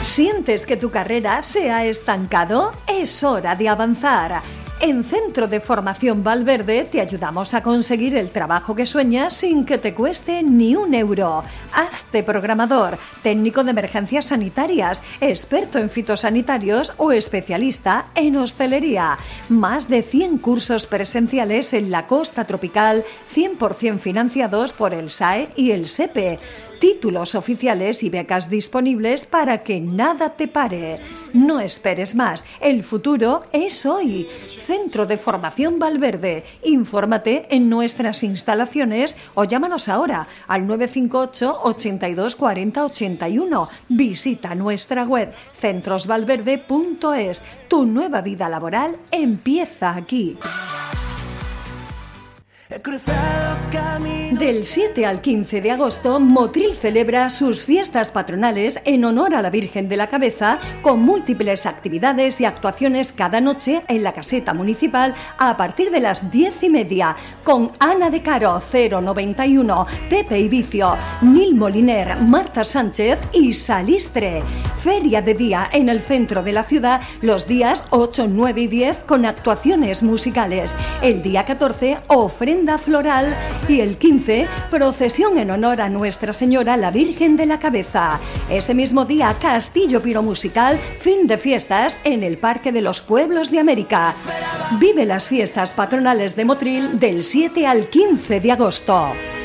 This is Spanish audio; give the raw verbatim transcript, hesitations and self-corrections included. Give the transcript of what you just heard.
¿Sientes que tu carrera se ha estancado? Es hora de avanzar. En Centro de Formación Valverde te ayudamos a conseguir el trabajo que sueñas sin que te cueste ni un euro. Hazte programador, técnico de emergencias sanitarias, experto en fitosanitarios o especialista en hostelería. Más de cien cursos presenciales en la costa tropical, cien por ciento financiados por el S A E y el S E P E. Títulos oficiales y becas disponibles para que nada te pare. No esperes más, el futuro es hoy. Centro de Formación Valverde. Infórmate en nuestras instalaciones o llámanos ahora al nueve cinco ocho, ochenta y dos, cuarenta, ochenta y uno. Visita nuestra web centros valverde punto es. Tu nueva vida laboral empieza aquí. Del siete al quince de agosto, Motril celebra sus fiestas patronales en honor a la Virgen de la Cabeza, con múltiples actividades y actuaciones cada noche en la caseta municipal a partir de las diez y media, con Ana de Caro, cero noventa y uno, Pepe Ibicio, Nil Moliner, Marta Sánchez y Salistre. Feria de día en el centro de la ciudad los días ocho, nueve y diez con actuaciones musicales. El día catorce, ofrenda floral y el quince, procesión en honor a Nuestra Señora la Virgen de la Cabeza. Ese mismo día, castillo piromusical, fin de fiestas en el Parque de los Pueblos de América. Vive las fiestas patronales de Motril del siete al quince de agosto.